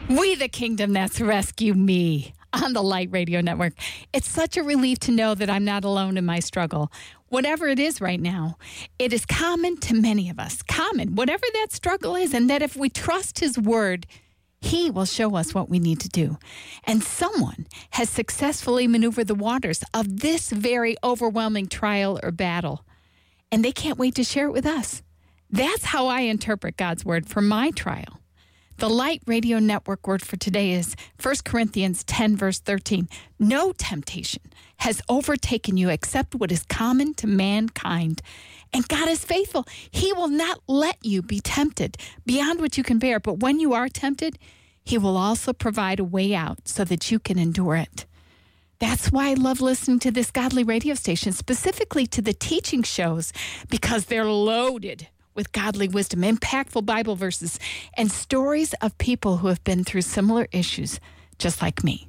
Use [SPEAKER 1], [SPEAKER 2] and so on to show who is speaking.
[SPEAKER 1] We the Kingdom That's Rescue Me on the Light Radio Network. It's such a relief to know that I'm not alone in my struggle. Whatever it is right now, it is common to many of us. Common, whatever that struggle is, and that if we trust His Word, He will show us what we need to do. And someone has successfully maneuvered the waters of this very overwhelming trial or battle, and they can't wait to share it with us. That's how I interpret God's Word for my trial. The Light Radio Network word for today is 1 Corinthians 10, verse 13. No temptation has overtaken you except what is common to mankind. And God is faithful. He will not let you be tempted beyond what you can bear. But when you are tempted, He will also provide a way out so that you can endure it. That's why I love listening to this godly radio station, specifically to the teaching shows, because they're loaded with godly wisdom, impactful Bible verses, and stories of people who have been through similar issues just like me.